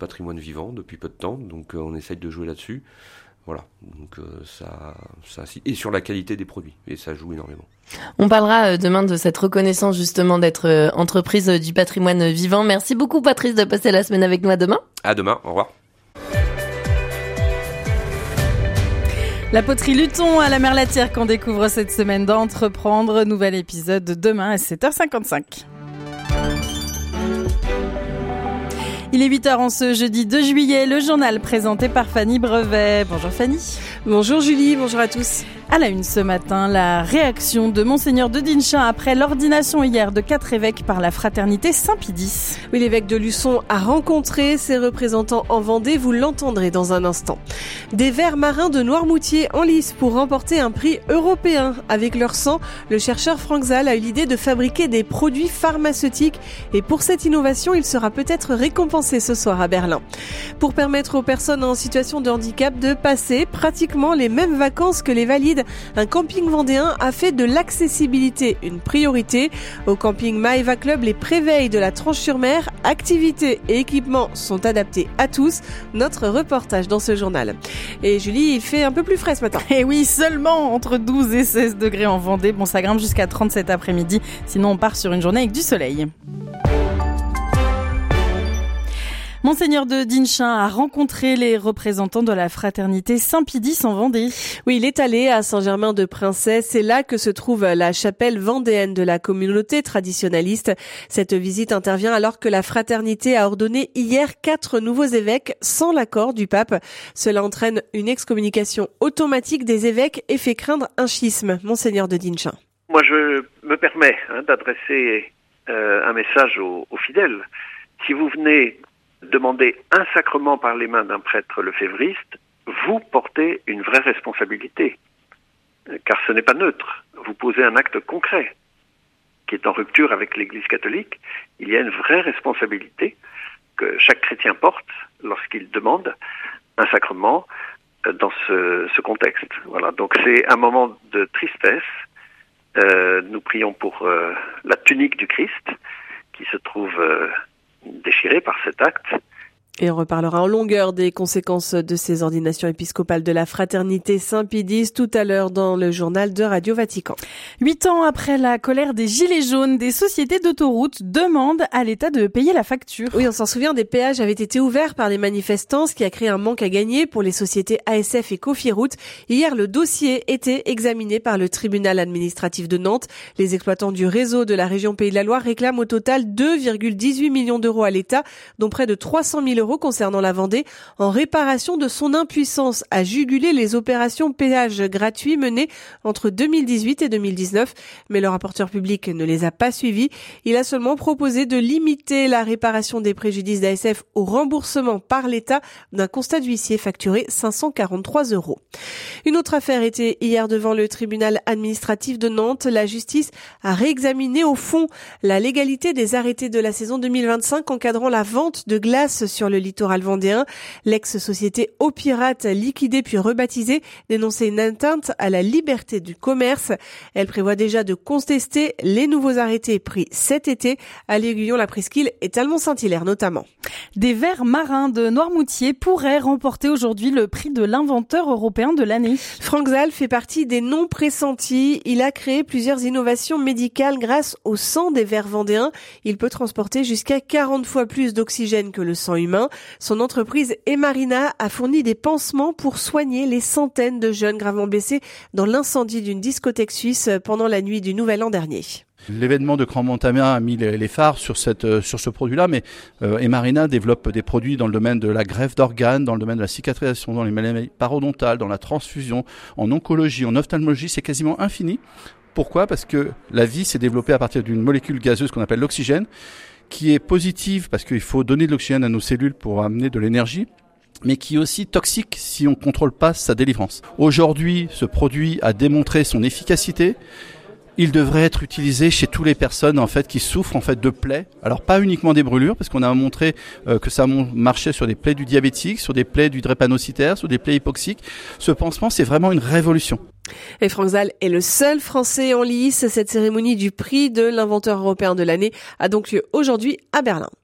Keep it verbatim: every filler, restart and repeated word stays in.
patrimoine vivant depuis peu de temps, donc euh, on essaye de jouer là-dessus. Voilà, donc euh, ça, ça, et sur la qualité des produits, et ça joue énormément. On parlera demain de cette reconnaissance justement d'être entreprise du patrimoine vivant. Merci beaucoup Patrice de passer la semaine avec nous. À demain. À demain, au revoir. La poterie Luton à la Merlatière qu'on découvre cette semaine d'Entreprendre. Nouvel épisode demain à sept heures cinquante-cinq. Il est huit heures en ce jeudi deux juillet, le journal présenté par Fanny Brevet. Bonjour Fanny. Bonjour Julie, bonjour à tous. À la une ce matin, la réaction de Monseigneur de Dinchin après l'ordination hier de quatre évêques par la fraternité Saint-Pie-X. Oui, l'évêque de Luçon a rencontré ses représentants en Vendée, vous l'entendrez dans un instant. Des vers marins de Noirmoutier en lice pour remporter un prix européen. Avec leur sang, le chercheur Franck Zal a eu l'idée de fabriquer des produits pharmaceutiques et pour cette innovation, il sera peut-être récompensé ce soir à Berlin. Pour permettre aux personnes en situation de handicap de passer pratiquement les mêmes vacances que les valides, un camping vendéen a fait de l'accessibilité une priorité. Au camping Maeva Club, les préveilles de la Tranche-sur-Mer, activités et équipements sont adaptés à tous. Notre reportage dans ce journal. Et Julie, il fait un peu plus frais ce matin. Et oui, seulement entre douze et seize degrés en Vendée. Bon, ça grimpe jusqu'à trente cet après-midi. Sinon, on part sur une journée avec du soleil. Monseigneur de Dinchin a rencontré les représentants de la fraternité Saint-Pie-X en Vendée. Oui, il est allé à Saint-Germain-de-Princesse. C'est là que se trouve la chapelle vendéenne de la communauté traditionnaliste. Cette visite intervient alors que la fraternité a ordonné hier quatre nouveaux évêques sans l'accord du pape. Cela entraîne une excommunication automatique des évêques et fait craindre un schisme. Monseigneur de Dinchin. Moi, je me permets hein, d'adresser euh, un message aux, aux fidèles. Si vous venez demander un sacrement par les mains d'un prêtre lefévriste, vous portez une vraie responsabilité, car ce n'est pas neutre. Vous posez un acte concret qui est en rupture avec l'Église catholique. Il y a une vraie responsabilité que chaque chrétien porte lorsqu'il demande un sacrement dans ce, ce contexte. Voilà. Donc c'est un moment de tristesse. Euh, nous prions pour euh, la tunique du Christ qui se trouve euh, déchiré par cet acte. Et on reparlera en longueur des conséquences de ces ordinations épiscopales de la fraternité Saint-Pie-X tout à l'heure dans le journal de Radio Vatican. Huit ans après la colère des Gilets jaunes, des sociétés d'autoroutes demandent à l'État de payer la facture. Oui, on s'en souvient, des péages avaient été ouverts par les manifestants, ce qui a créé un manque à gagner pour les sociétés A S F et Cofiroute. Hier, le dossier était examiné par le tribunal administratif de Nantes. Les exploitants du réseau de la région Pays de la Loire réclament au total deux virgule dix-huit millions d'euros à l'État, dont près de trois cent mille euros concernant la Vendée, en réparation de son impuissance à juguler les opérations péages gratuits menées entre deux mille dix-huit et deux mille dix-neuf. Mais le rapporteur public ne les a pas suivis. Il a seulement proposé de limiter la réparation des préjudices d'A S F au remboursement par l'État d'un constat d'huissier facturé cinq cent quarante-trois euros. Une autre affaire était hier devant le tribunal administratif de Nantes. La justice a réexaminé au fond la légalité des arrêtés de la saison deux mille vingt-cinq encadrant la vente de glace sur le littoral vendéen. L'ex-société Eau Pirate, liquidée puis rebaptisée, dénonçait une atteinte à la liberté du commerce. Elle prévoit déjà de contester les nouveaux arrêtés pris cet été à l'Aiguillon, la Presqu'île et Talmont-Saint-Hilaire notamment. Des vers marins de Noirmoutier pourraient remporter aujourd'hui le prix de l'inventeur européen de l'année. Franck Zal fait partie des non pressentis. Il a créé plusieurs innovations médicales grâce au sang des vers vendéens. Il peut transporter jusqu'à quarante fois plus d'oxygène que le sang humain. Son entreprise Emarina a fourni des pansements pour soigner les centaines de jeunes gravement blessés dans l'incendie d'une discothèque suisse pendant la nuit du Nouvel An dernier. L'événement de Cran-Montamien a mis les, les phares sur, cette, euh, sur ce produit-là, mais euh, Emarina développe des produits dans le domaine de la greffe d'organes, dans le domaine de la cicatrisation, dans les maladies parodontales, dans la transfusion, en oncologie, en ophtalmologie, c'est quasiment infini. Pourquoi ? Parce que la vie s'est développée à partir d'une molécule gazeuse qu'on appelle l'oxygène, qui est positive parce qu'il faut donner de l'oxygène à nos cellules pour amener de l'énergie, mais qui est aussi toxique si on ne contrôle pas sa délivrance. Aujourd'hui, ce produit a démontré son efficacité. Il devrait être utilisé chez toutes les personnes en fait qui souffrent en fait de plaies. Alors pas uniquement des brûlures, parce qu'on a montré euh, que ça marchait sur des plaies du diabétique, sur des plaies du drépanocytaire, sur des plaies hypoxiques. Ce pansement, c'est vraiment une révolution. Et Franck Zal est le seul Français en lice. Cette cérémonie du prix de l'inventeur européen de l'année a donc lieu aujourd'hui à Berlin.